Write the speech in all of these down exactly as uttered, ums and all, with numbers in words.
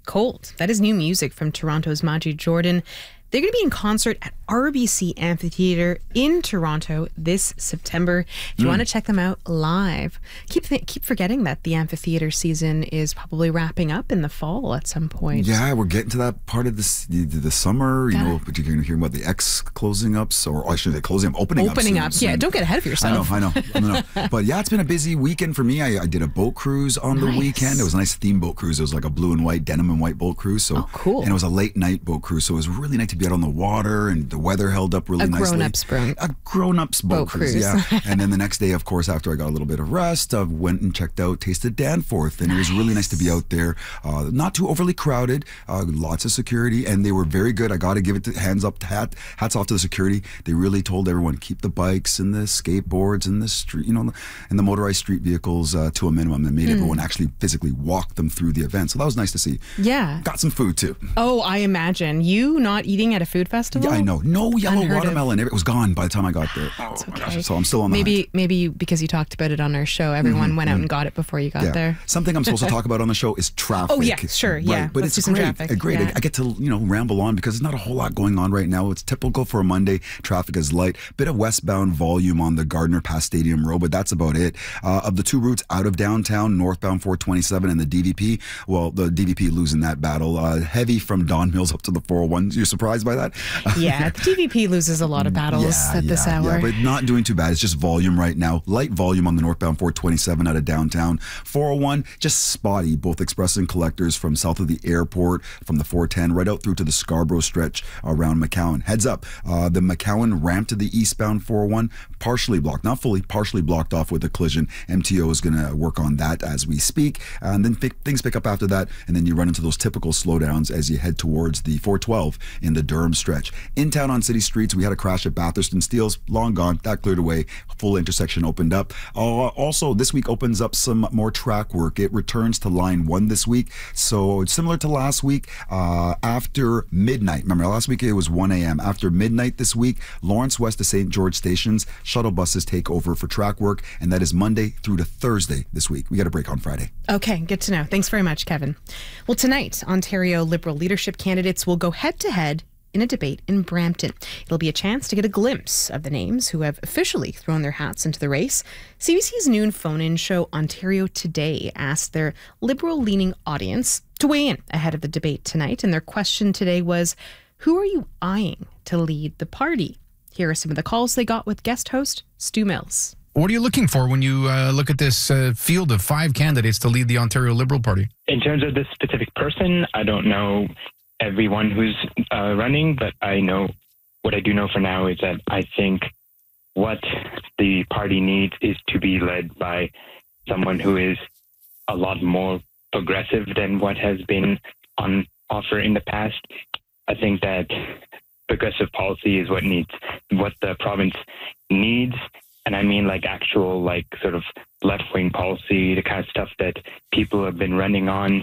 Cold. That is new music from Toronto's Majid Jordan. They're going to be in concert at R B C Amphitheatre in Toronto this September. If you mm. want to check them out live, keep th- keep forgetting that the amphitheatre season is probably wrapping up in the fall at some point. Yeah, we're getting to that part of this, the, the summer, you yeah. know, but you're going to hear about the X closing ups, or oh, actually, the closing up, opening, opening up. Opening up, soon, yeah, soon. Don't get ahead of yourself. I know, I know. I know. But yeah, it's been a busy weekend for me. I, I did a boat cruise on nice. the weekend. It was a nice theme boat cruise. It was like a blue and white, denim and white boat cruise. So, oh, cool. And it was a late night boat cruise, so it was really nice to be out on the water, and the weather held up really a nicely. Grown-ups boat. A grown-ups boat, boat cruise, cruise. yeah. And then the next day, of course, after I got a little bit of rest, I went and checked out Tasted Danforth, and nice. It was really nice to be out there. Uh, not too overly crowded, uh, lots of security, and they were very good. I got to give it to, hands up, hat, hats off to the security. They really told everyone keep the bikes and the skateboards and the street, you know, and the motorized street vehicles uh, to a minimum, and made mm. everyone actually physically walk them through the event. So that was nice to see. Yeah. Got some food too. Oh, I imagine. You not eating at a food festival? Yeah, I know. No yellow Unheard watermelon. Of. It was gone by the time I got there. Oh, it's okay. Gosh, so I'm still on the maybe hunt. Maybe because you talked about it on our show, everyone mm-hmm, went out mm-hmm. and got it before you got yeah. there. Something I'm supposed to talk about on the show is traffic. Oh yeah, sure, right. yeah. But Let's it's do some great. traffic. Great. Yeah. I get to you know ramble on because there's not a whole lot going on right now. It's typical for a Monday. Traffic is light. Bit of westbound volume on the Gardner past Stadium Road, but that's about it. Uh, of the two routes out of downtown, northbound four twenty-seven and the D V P. Well, the D V P losing that battle. Uh, heavy from Don Mills up to the four oh one. You're surprised by that? Yeah, the D V P loses a lot of battles yeah, at yeah, this hour. Yeah, but not doing too bad. It's just volume right now. Light volume on the northbound four twenty-seven out of downtown. four oh one, just spotty, both express and collectors from south of the airport, from the four ten, right out through to the Scarborough stretch around McCowan. Heads up, uh, the McCowan ramp to the eastbound four oh one, partially blocked, not fully, partially blocked off with a collision. M T O is going to work on that as we speak. And then th- things pick up after that, and then you run into those typical slowdowns as you head towards the four twelve in the Durham stretch. In town on city streets, we had a crash at Bathurst and Steeles, long gone, that cleared away, full intersection opened up. Uh, also, this week opens up some more track work. It returns to line one this week, so it's similar to last week. Uh, after midnight, remember last week it was one a.m. After midnight this week, Lawrence West to Saint George stations, shuttle buses take over for track work, and that is Monday through to Thursday this week. We got a break on Friday. Okay, good to know. Thanks very much, Kevin. Well, tonight, Ontario Liberal leadership candidates will go head-to-head in a debate in Brampton. It'll be a chance to get a glimpse of the names who have officially thrown their hats into the race. C B C's noon phone-in show Ontario Today asked their Liberal-leaning audience to weigh in ahead of the debate tonight, and their question today was, who are you eyeing to lead the party? Here are some of the calls they got with guest host Stu Mills. What are you looking for when you uh, look at this uh, field of five candidates to lead the Ontario Liberal Party? In terms of this specific person, I don't know everyone who's uh, running, but I know what I do know for now is that I think what the party needs is to be led by someone who is a lot more progressive than what has been on offer in the past. I think that progressive policy is what needs, what the province needs. And I mean like actual, like sort of left-wing policy, the kind of stuff that people have been running on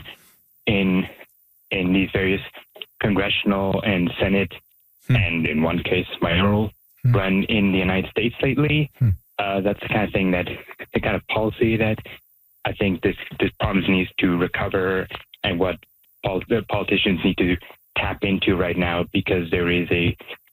in in these various congressional and Senate, hmm. and in one case, mayoral hmm. run in the United States lately. Hmm. Uh, that's the kind of thing that, the kind of policy that I think this, this province needs to recover, and what pol- the politicians need to tap into right now, because there is a,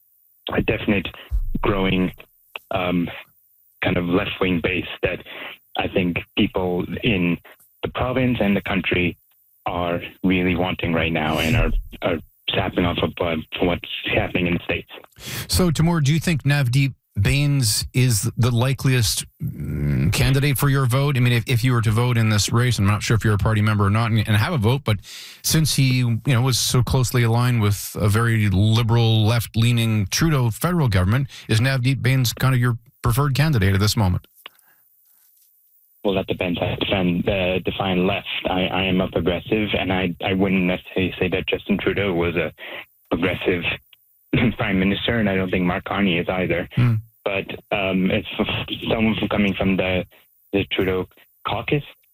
a definite growing um, kind of left-wing base that I think people in the province and the country are really wanting right now, and are, are sapping off of uh, what's happening in the States. So, Timur, do you think Navdeep Bains is the likeliest um, candidate for your vote? I mean, if, if you were to vote in this race, I'm not sure if you're a party member or not and, and have a vote, but since he, you know, was so closely aligned with a very liberal, left-leaning Trudeau federal government, is Navdeep Bains kind of your preferred candidate at this moment? Well, that depends. I defend, uh, define left. I, I am a progressive, and I, I wouldn't necessarily say that Justin Trudeau was a progressive prime minister, and I don't think Mark Carney is either. Mm. But um, it's someone from coming from the, the Trudeau caucus.